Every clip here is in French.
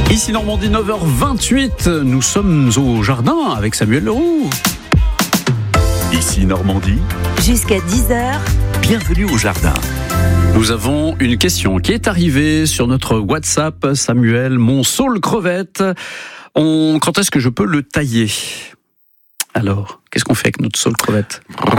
Ici Normandie, 9h28, nous sommes au jardin avec Samuel Leroux. Ici Normandie, jusqu'à 10h, bienvenue au jardin. Nous avons une question qui est arrivée sur notre WhatsApp. Samuel, mon saule crevette, quand est-ce que je peux le tailler ? Alors, qu'est-ce qu'on fait avec notre saule crevette ?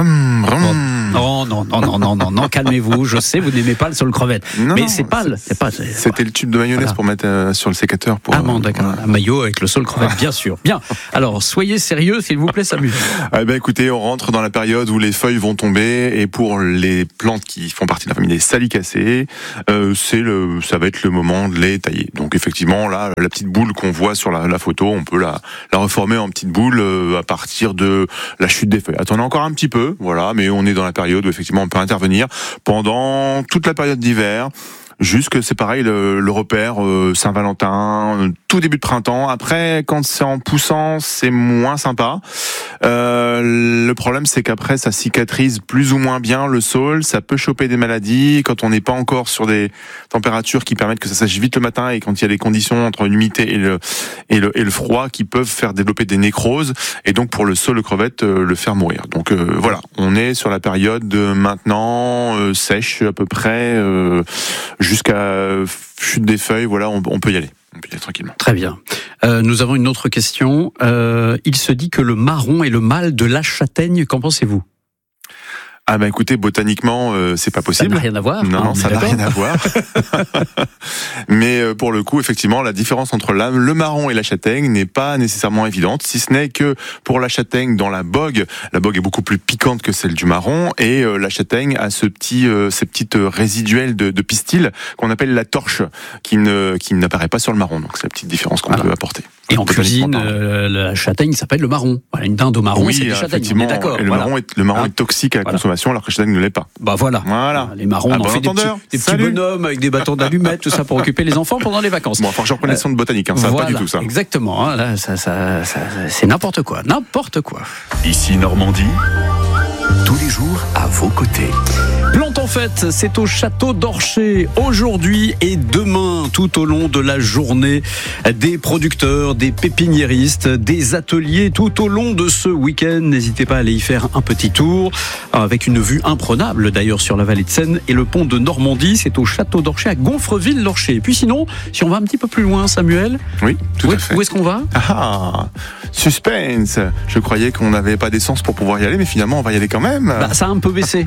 Non, calmez-vous. Je sais, vous n'aimez pas le saule crevette. C'était le tube de mayonnaise pour mettre sur le sécateur. D'accord. Un maillot avec le saule crevette, bien sûr. Bien. Alors, soyez sérieux, s'il vous plaît, Samuel. Écoutez, on rentre dans la période où les feuilles vont tomber, et pour les plantes qui font partie de la famille des salicacées, ça va être le moment de les tailler. Donc, effectivement, là, la petite boule qu'on voit sur la photo, on peut la reformer en petite boule à partir de la chute des feuilles. Attendez encore un petit peu, voilà, mais on est dans la période où effectivement on peut intervenir pendant toute la période d'hiver. Jusque, c'est pareil, le repère Saint-Valentin, tout début de printemps. Après, quand c'est en poussant, c'est moins sympa. Le problème, c'est qu'après, ça cicatrise plus ou moins bien le saule. Ça peut choper des maladies quand on n'est pas encore sur des températures qui permettent que ça sèche vite le matin, et quand il y a des conditions entre l'humidité et le froid qui peuvent faire développer des nécroses, et donc pour le saule crevette, le faire mourir. Donc voilà, on est sur la période de maintenant sèche à peu près. Jusqu'à chute des feuilles, voilà, on peut y aller. On peut y aller tranquillement. Très bien. Nous avons une autre question. Il se dit que le marron est le mâle de la châtaigne. Qu'en pensez-vous ? Écoutez, botaniquement, c'est pas possible. Ça n'a rien à voir. Non, ça n'a rien à voir. Mais pour le coup, effectivement, la différence entre le marron et la châtaigne n'est pas nécessairement évidente, si ce n'est que pour la châtaigne, dans la bogue est beaucoup plus piquante que celle du marron, et la châtaigne a ces petites résiduels de pistil qu'on appelle la torche, qui n'apparaît pas sur le marron. Donc c'est la petite différence qu'on peut apporter. Et en cuisine, la châtaigne s'appelle le marron. Voilà, une dinde au marron, c'est des châtaignes. On est d'accord. Et le marron est toxique à la consommation, alors que la châtaigne ne l'est pas. Voilà. Les marrons, on en fait des petits bonhommes avec des bâtons d'allumettes, tout ça pour occuper les enfants pendant les vacances. Bon, enfin, je reprends les leçons de botanique, ça va pas du tout ça. Exactement, là, ça, c'est n'importe quoi. Ici Normandie, tous les jours à vos côtés. Plante en fête, c'est au château d'Orcher aujourd'hui et demain, tout au long de la journée. Des producteurs, des pépiniéristes, des ateliers tout au long de ce week-end. N'hésitez pas à aller y faire un petit tour, avec une vue imprenable d'ailleurs sur la vallée de Seine et le pont de Normandie. C'est au château d'Orcher à Gonfreville-l'Orcher. Et puis sinon, si on va un petit peu plus loin, Samuel. Oui, tout à fait. Où est-ce qu'on va ? Suspense. Je croyais qu'on n'avait pas d'essence pour pouvoir y aller, mais finalement on va y aller quand même. Ça a un peu baissé.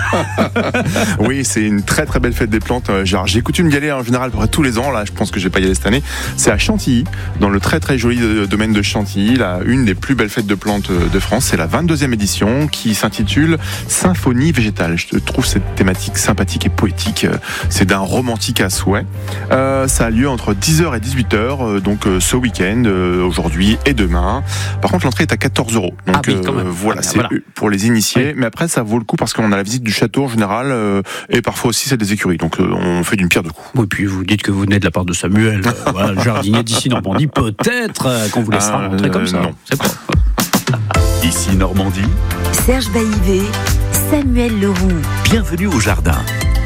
Oui, c'est une très très belle fête des plantes. J'ai coutume d'y aller en général pour tous les ans. Là, je pense que je vais pas y aller cette année. C'est à Chantilly, dans le très très joli domaine de Chantilly, une des plus belles fêtes de plantes de France. C'est la 22e édition qui s'intitule Symphonie végétale. Je trouve cette thématique sympathique et poétique. C'est d'un romantique à souhait. Ça a lieu entre 10h et 18h, donc ce week-end, aujourd'hui et demain. Par contre, l'entrée est à 14€. Donc voilà, c'est pour les initiés. Oui. Mais après, ça vaut le coup parce qu'on a la visite du château en général, et parfois aussi c'est des écuries. Donc on fait d'une pierre deux coups. Oui, puis vous dites que vous venez de la part de Samuel, le jardinier d'ici Normandie. Peut-être qu'on vous laissera rentrer comme ça. Non. C'est pas. Ici Normandie, Serge Baillivet, Samuel Leroux. Bienvenue au jardin.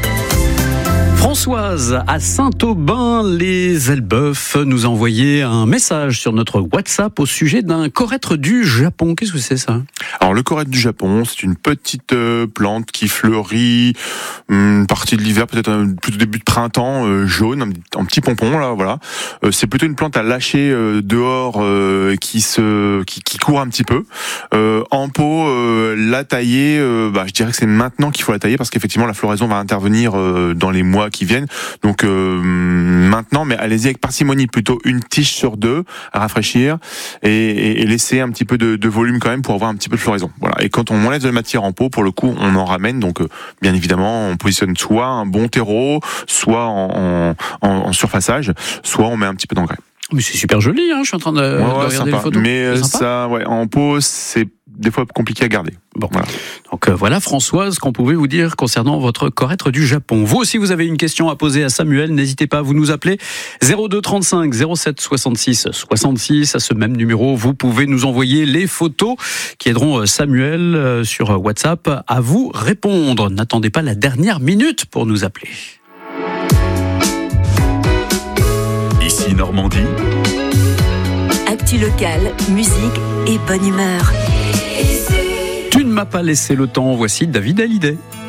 Françoise à Saint-Aubin-les-Elbeuf nous a envoyé un message sur notre WhatsApp au sujet d'un corètre du Japon. Qu'est-ce que c'est ça ? Alors le corètre du Japon, c'est une petite plante qui fleurit une partie de l'hiver, peut-être plutôt début de printemps, jaune, en petit pompon là, voilà. C'est plutôt une plante à lâcher dehors, qui court un petit peu. En pot, la tailler, je dirais que c'est maintenant qu'il faut la tailler parce qu'effectivement la floraison va intervenir dans les mois qui viennent. Donc maintenant, mais allez-y avec parcimonie, plutôt une tige sur deux à rafraîchir et laisser un petit peu de volume quand même pour avoir un petit peu de floraison. Voilà. Et quand on enlève de la matière en pot, pour le coup, on en ramène. Donc bien évidemment, on positionne soit un bon terreau, soit en surfaçage, soit on met un petit peu d'engrais. Mais c'est super joli, je suis en train de regarder les photos. Mais ça, en pot, c'est des fois compliqué à garder. Bon. Voilà. Donc voilà, Françoise, qu'on pouvait vous dire concernant votre corètre du Japon. Vous aussi, vous avez une question à poser à Samuel, n'hésitez pas à vous nous appeler 02 35 07 66 66. À ce même numéro, vous pouvez nous envoyer les photos qui aideront Samuel sur WhatsApp à vous répondre. N'attendez pas la dernière minute pour nous appeler. Ici Normandie. Actu locale, musique et bonne humeur. Tu ne m'as pas laissé le temps, voici David Hallyday.